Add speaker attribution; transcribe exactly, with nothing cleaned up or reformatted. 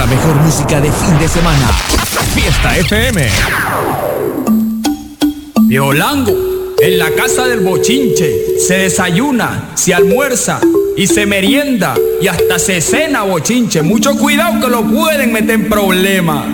Speaker 1: La mejor música de fin de semana. Fiesta F M.
Speaker 2: Violango, en la casa del bochinche, se desayuna, se almuerza y se merienda y hasta se cena bochinche. Mucho cuidado que lo pueden meter en problemas.